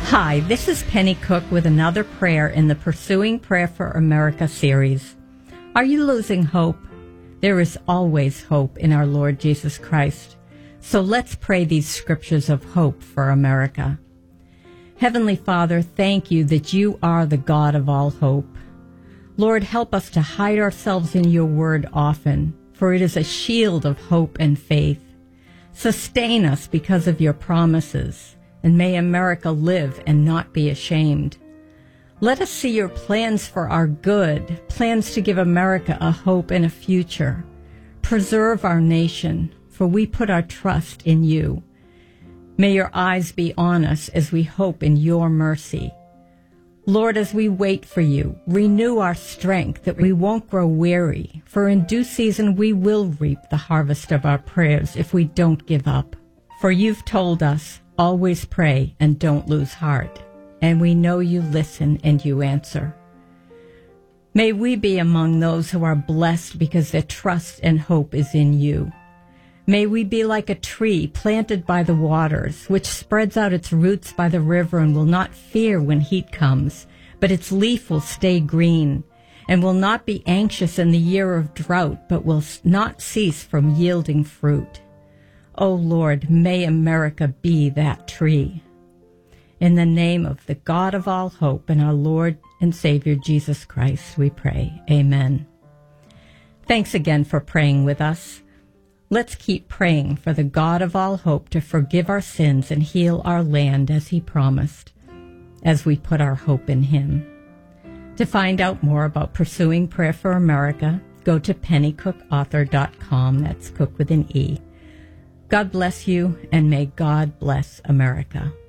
Hi, this is Penny Cook with another prayer in the Pursuing Prayer for America series. Are you losing hope? There is always hope in our Lord Jesus Christ. So let's pray these scriptures of hope for America. Heavenly Father, thank you that you are the God of all hope. Lord, help us to hide ourselves in your word often, for it is a shield of hope and faith. Sustain us because of your promises, and may America live and not be ashamed. Let us see your plans for our good, plans to give America a hope and a future. Preserve our nation, for we put our trust in you. May your eyes be on us as we hope in your mercy. Lord, as we wait for you, renew our strength that we won't grow weary, for in due season we will reap the harvest of our prayers if we don't give up. For you've told us, always pray and don't lose heart, and we know you listen and you answer. May we be among those who are blessed because their trust and hope is in you. May we be like a tree planted by the waters, which spreads out its roots by the river and will not fear when heat comes, but its leaf will stay green, and will not be anxious in the year of drought, but will not cease from yielding fruit. O Lord, may America be that tree. In the name of the God of all hope and our Lord and Savior Jesus Christ, we pray. Amen. Thanks again for praying with us. Let's keep praying for the God of all hope to forgive our sins and heal our land as he promised, as we put our hope in him. To find out more about Pursuing Prayer for America, go to pennycookauthor.com. That's Cook with an E. God bless you, and may God bless America.